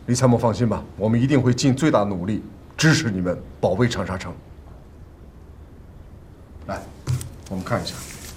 李参谋放心吧，我们一定会尽最大努力支持你们保卫长沙城。来，我们看一下。